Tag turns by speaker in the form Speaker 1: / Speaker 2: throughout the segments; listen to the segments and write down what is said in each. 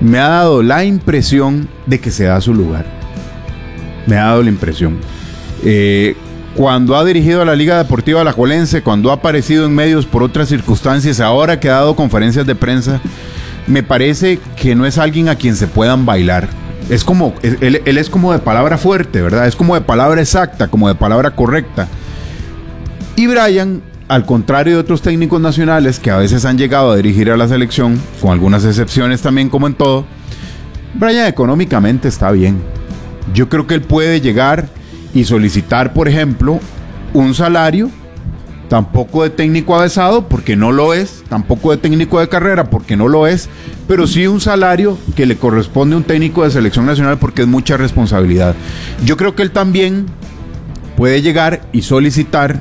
Speaker 1: me ha dado la impresión de que se da su lugar. Me ha dado la impresión. Cuando ha dirigido a la Liga Deportiva Alajuelense, cuando ha aparecido en medios por otras circunstancias, ahora que ha dado conferencias de prensa, me parece que no es alguien a quien se puedan bailar. Es como, él es como de palabra fuerte, ¿verdad? Es como de palabra exacta, como de palabra correcta. Y Brian, al contrario de otros técnicos nacionales que a veces han llegado a dirigir a la selección, con algunas excepciones también como en todo, Brian económicamente está bien. Yo creo que él puede llegar y solicitar, por ejemplo, un salario, tampoco de técnico avesado, porque no lo es, tampoco de técnico de carrera, porque no lo es, pero sí un salario que le corresponde a un técnico de selección nacional, porque es mucha responsabilidad. Yo creo que él también puede llegar y solicitar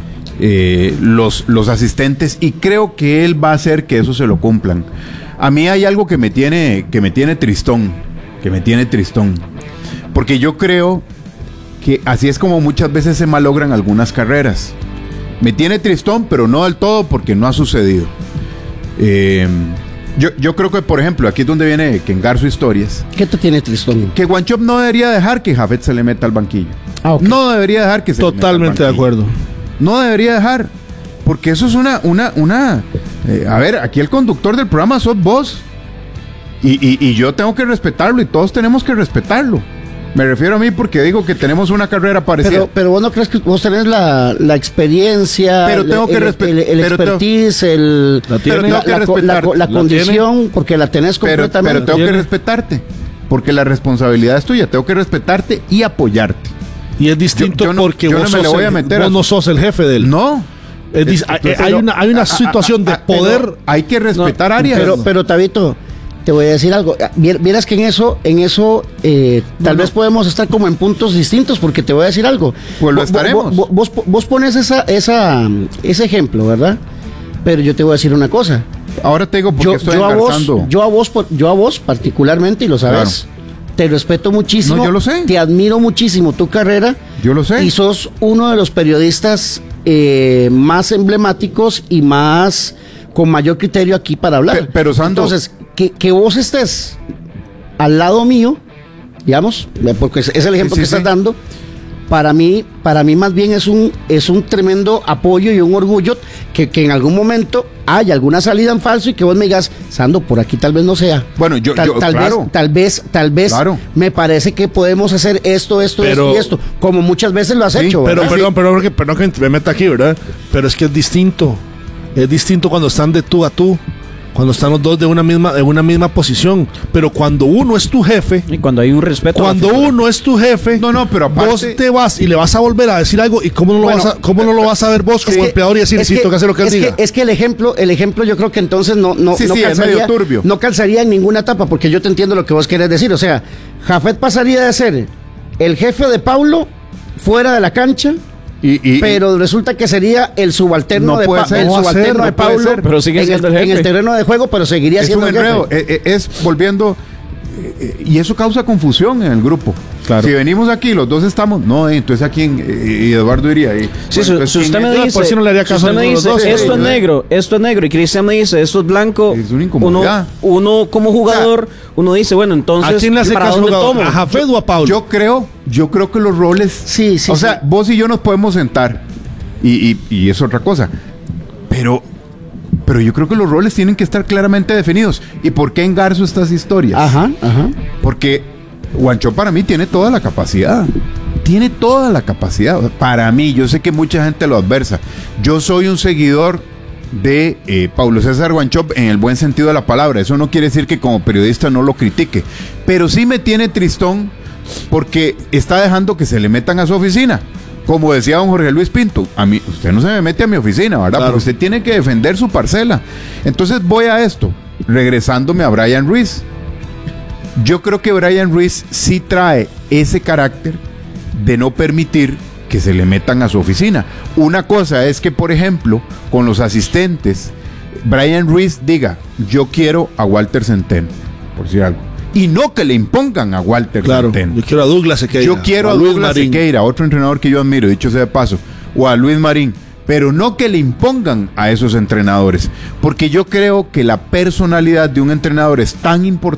Speaker 1: los asistentes, y creo que él va a hacer que eso se lo cumplan. A mí hay algo que me tiene tristón, porque yo creo que así es como muchas veces se malogran algunas carreras. Me tiene tristón, pero no del todo, porque no ha sucedido. Yo creo que, por ejemplo, aquí es donde viene Kengarzo Historias.
Speaker 2: ¿Qué te tiene tristón?
Speaker 1: Que Wanchope no debería dejar que Jafet se le meta al banquillo.
Speaker 2: Okay.
Speaker 1: No debería dejar que se le meta al banquillo.
Speaker 3: Totalmente de acuerdo.
Speaker 1: No debería dejar, porque eso es a ver, aquí el conductor del programa sos vos. Y yo tengo que respetarlo, y todos tenemos que respetarlo. Me refiero a mí porque digo que tenemos una carrera parecida.
Speaker 2: Pero vos no crees que vos tenés la experiencia,
Speaker 1: pero tengo que
Speaker 2: el expertise, la condición, porque la tenés completamente.
Speaker 1: Pero tengo que respetarte, porque la responsabilidad es tuya. Tengo que respetarte y apoyarte.
Speaker 3: Y es distinto porque vos no sos el jefe de él.
Speaker 1: No.
Speaker 3: Hay una situación de poder.
Speaker 1: Hay que respetar áreas.
Speaker 2: Pero Tabito, te voy a decir algo. Vieras que en eso tal vez podemos estar como en puntos distintos, porque te voy a decir algo.
Speaker 1: Pues lo estaremos.
Speaker 2: Vos pones ese ejemplo, ¿verdad? Pero yo te voy a decir una cosa.
Speaker 1: Ahora te digo porque estoy engarzando.
Speaker 2: Yo a vos particularmente, y lo sabes, claro, te respeto muchísimo.
Speaker 1: No, yo lo sé.
Speaker 2: Te admiro muchísimo tu carrera.
Speaker 1: Yo lo sé.
Speaker 2: Y sos uno de los periodistas más emblemáticos y más con mayor criterio aquí para hablar.
Speaker 1: Pero Sando,
Speaker 2: entonces, que vos estés al lado mío, digamos, porque es el ejemplo que estás dando, para mí más bien es un tremendo apoyo y un orgullo que en algún momento haya alguna salida en falso y que vos me digas, Sando, por aquí tal vez no sea.
Speaker 1: Bueno,
Speaker 2: tal vez claro, me parece que podemos hacer esto y esto, como muchas veces lo has hecho.
Speaker 3: Pero perdón que me meta aquí, ¿verdad? Pero es que es distinto cuando están de tú a tú, cuando están los dos de una misma posición. Pero cuando uno es tu jefe,
Speaker 4: y cuando hay un respeto,
Speaker 3: cuando uno es tu jefe,
Speaker 1: pero aparte,
Speaker 3: vos te vas y le vas a volver a decir algo, y cómo no lo vas a ver vos como empleador y decir, tengo que hacer lo que él diga.
Speaker 2: Es que el ejemplo yo creo que entonces no calzaría en ninguna etapa, porque yo te entiendo lo que vos querés decir. O sea, Jafet pasaría de ser el jefe de Paulo fuera de la cancha, pero resulta que sería el subalterno de Paulo,
Speaker 4: pero sigue siendo el jefe
Speaker 2: en el terreno de juego, pero seguiría siendo el
Speaker 1: jefe. Es volviendo, y eso causa confusión en el grupo. Claro. Si venimos aquí, los dos estamos, entonces aquí y Eduardo diría ahí.
Speaker 4: Sí, usted me dice, esto es negro, y Cristian me dice, esto es blanco.
Speaker 1: Es una incomodidad.
Speaker 4: Uno como jugador, uno dice, bueno, entonces,
Speaker 3: ¿a quién le hace caso jugador? ¿A Jafet o a Paulo?
Speaker 1: Yo creo que los roles, vos y yo nos podemos sentar y es otra cosa, pero yo creo que los roles tienen que estar claramente definidos. ¿Y por qué engarzo estas historias?
Speaker 2: Ajá.
Speaker 1: Porque Wanchope para mí tiene toda la capacidad. Para mí, yo sé que mucha gente lo adversa. Yo soy un seguidor de Paulo César Wanchope en el buen sentido de la palabra. Eso no quiere decir que como periodista no lo critique, pero sí me tiene tristón porque está dejando que se le metan a su oficina. Como decía don Jorge Luis Pinto, a mí, usted no se me mete a mi oficina, ¿verdad? Claro. Porque usted tiene que defender su parcela. Entonces voy a esto, regresándome a Brian Ruiz. Yo creo que Brian Ruiz sí trae ese carácter de no permitir que se le metan a su oficina. Una cosa es que, por ejemplo, con los asistentes, Brian Ruiz diga, yo quiero a Walter Centeno, por decir algo. Y no que le impongan a Walter Centeno.
Speaker 3: Yo quiero a Douglas Sequeira.
Speaker 1: Yo quiero a Douglas Sequeira, otro entrenador que yo admiro, dicho sea de paso, o a Luis Marín, pero no que le impongan a esos entrenadores, porque yo creo que la personalidad de un entrenador es tan importante